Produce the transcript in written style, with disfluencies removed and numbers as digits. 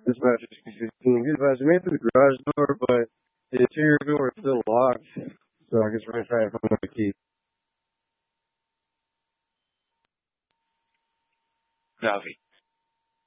This match is confusing. We made it to the garage door, but the interior door is still locked. So I guess we're going to try to find the key. Copy.